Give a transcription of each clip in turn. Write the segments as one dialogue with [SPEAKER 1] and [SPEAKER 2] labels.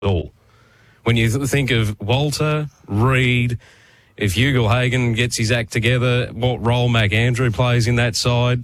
[SPEAKER 1] all. When you think of Walter, Reid, if Ugle-Hagan gets his act together, what role McAndrew plays in that side,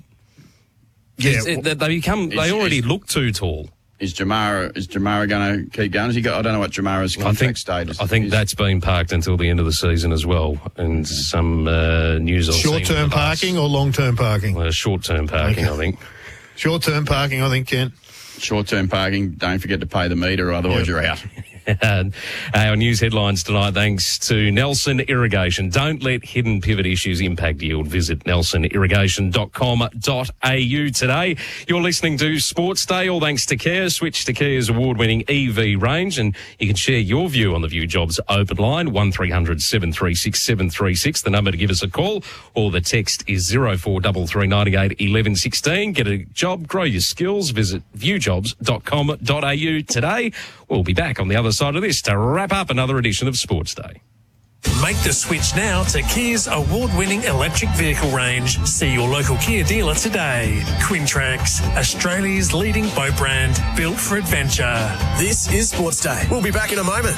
[SPEAKER 1] they already look too tall.
[SPEAKER 2] Is Jamara going to keep going? I don't know what Jamara's contract status is.
[SPEAKER 1] I think that's been parked until the end of the season as well. And some news I've seen.
[SPEAKER 3] Short-term parking or long-term parking?
[SPEAKER 1] Short-term parking, okay. I think.
[SPEAKER 3] Short-term parking, I think, Kent.
[SPEAKER 2] Short-term parking, don't forget to pay the meter, otherwise you're out.
[SPEAKER 1] Our news headlines tonight, thanks to Nelson Irrigation. Don't let hidden pivot issues impact yield. Visit nelsonirrigation.com.au today. You're listening to Sports Day, all thanks to Kia. Switch to Kia's award-winning EV range, and you can share your view on the View Jobs open line, 1300 736 736, the number to give us a call, or the text is 043398 1116. Get a job, grow your skills. Visit viewjobs.com.au today. We'll be back on the other side of this to wrap up another edition of Sports Day.
[SPEAKER 4] Make the switch now to Kia's award-winning electric vehicle range. See your local Kia dealer today. Quintrax, Australia's leading boat brand, built for adventure. This is Sports Day. We'll be back in a moment.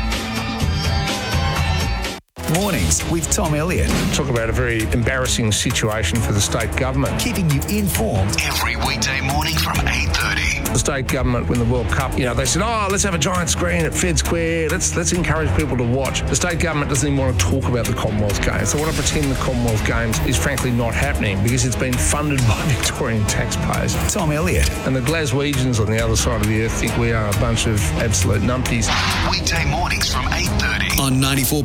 [SPEAKER 5] Mornings with Tom Elliott.
[SPEAKER 6] Talk about a very embarrassing situation for the state government.
[SPEAKER 5] Keeping you informed
[SPEAKER 7] every weekday morning from 8:30.
[SPEAKER 6] The state government, when the World Cup, they said, let's have a giant screen at Fed Square. Let's encourage people to watch. The state government doesn't even want to talk about the Commonwealth Games. They want to pretend the Commonwealth Games is frankly not happening because it's been funded by Victorian taxpayers.
[SPEAKER 5] Tom Elliott.
[SPEAKER 6] And the Glaswegians on the other side of the earth think we are a bunch of absolute numpties.
[SPEAKER 7] Weekday mornings from 8:30
[SPEAKER 5] on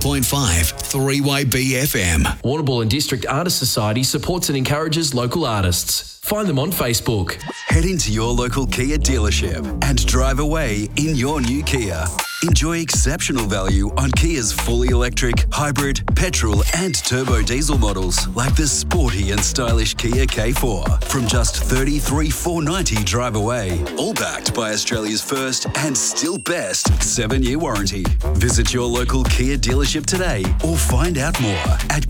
[SPEAKER 5] 94.5 3YB FM.
[SPEAKER 8] Warrnambool and District Artists Society supports and encourages local artists. Find them on Facebook.
[SPEAKER 9] Head into your local Kia dealership and drive away in your new Kia. Enjoy exceptional value on Kia's fully electric, hybrid, petrol and turbo diesel models like the sporty and stylish Kia K4 from just $33,490 drive away. All backed by Australia's first and still best 7-year warranty. Visit your local Kia dealership today or find out more at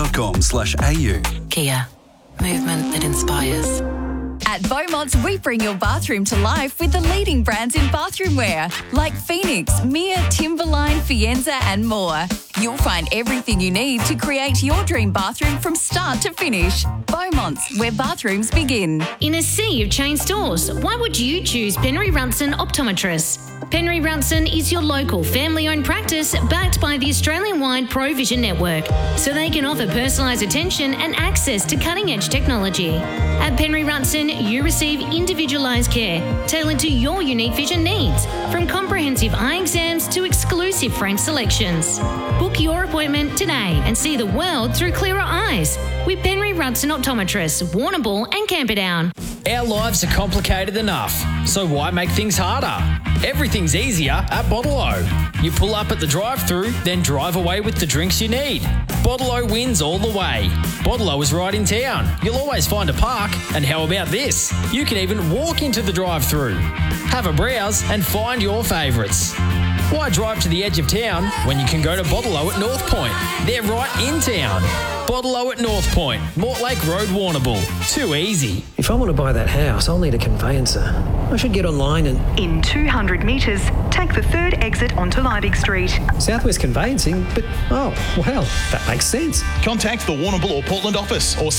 [SPEAKER 9] kia.com/au.
[SPEAKER 10] Kia. Movement that inspires.
[SPEAKER 11] At Beaumont's, we bring your bathroom to life with the leading brands in bathroom wear, like Phoenix, Mia, Timberline, Fienza and more. You'll find everything you need to create your dream bathroom from start to finish. Beaumont's, where bathrooms begin.
[SPEAKER 12] In a sea of chain stores, why would you choose Penry Runson Optometrists? Penry Runson is your local family-owned practice backed by the Australian-wide Provision Network, so they can offer personalised attention and access to cutting-edge technology. At Penry Runson, you receive individualised care tailored to your unique vision needs, from comprehensive eye exams to exclusive frame selections. Book your appointment today and see the world through clearer eyes with Penry Runson Optometrists, Warrnambool and Camperdown.
[SPEAKER 13] Our lives are complicated enough, so why make things harder? Everything's easier at Bottle-O. You pull up at the drive-thru, then drive away with the drinks you need. Bottle-O wins all the way. Bottle-O is right in town. You'll always find a park, and how about this? You can even walk into the drive-thru. Have a browse and find your favourites. Why drive to the edge of town when you can go to Bottle-O at North Point? They're right in town. Bottle-O at North Point, Mortlake Road, Warrnambool. Too easy.
[SPEAKER 14] If I want to buy that house, I'll need a conveyancer. I should get online and...
[SPEAKER 15] In 200 metres, take the third exit onto Liebig Street.
[SPEAKER 14] Southwest Conveyancing? But, well, that makes sense.
[SPEAKER 16] Contact the Warrnambool or Portland office or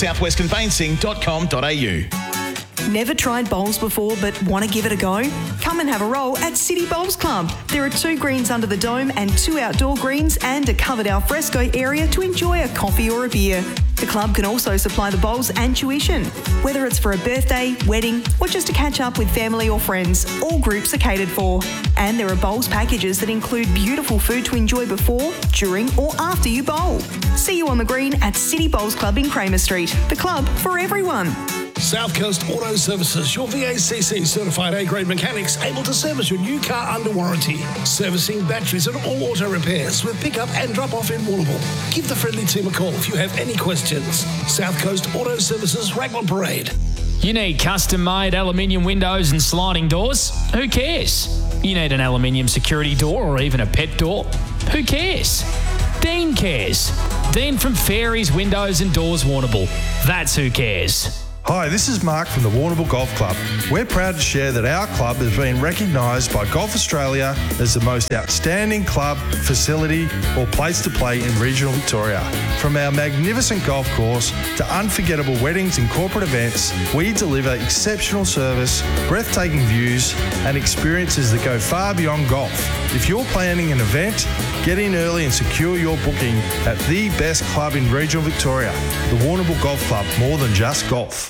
[SPEAKER 16] southwestconveyancing.com.au.
[SPEAKER 15] Never tried bowls before but want to give it a go? Come and have a roll at City Bowls Club. There are 2 greens under the dome and 2 outdoor greens and a covered alfresco area to enjoy a coffee or a beer. The club can also supply the bowls and tuition. Whether it's for a birthday, wedding or just to catch up with family or friends, all groups are catered for. And there are bowls packages that include beautiful food to enjoy before, during or after you bowl. See you on the green at City Bowls Club in Kramer Street. The club for everyone.
[SPEAKER 17] South Coast Auto Services, your VACC certified A-grade mechanics able to service your new car under warranty. Servicing batteries and all auto repairs with pick-up and drop-off in Warrnambool. Give the friendly team a call if you have any questions. South Coast Auto Services, Raglan Parade.
[SPEAKER 18] You need custom-made aluminium windows and sliding doors? Who cares? You need an aluminium security door or even a pet door? Who cares? Dean cares. Dean from Fairies Windows and Doors, Warrnambool. That's who cares.
[SPEAKER 19] Hi, this is Mark from the Warrnambool Golf Club. We're proud to share that our club has been recognised by Golf Australia as the most outstanding club, facility or place to play in regional Victoria. From our magnificent golf course to unforgettable weddings and corporate events, we deliver exceptional service, breathtaking views and experiences that go far beyond golf. If you're planning an event, get in early and secure your booking at the best club in regional Victoria, the Warrnambool Golf Club, more than just golf.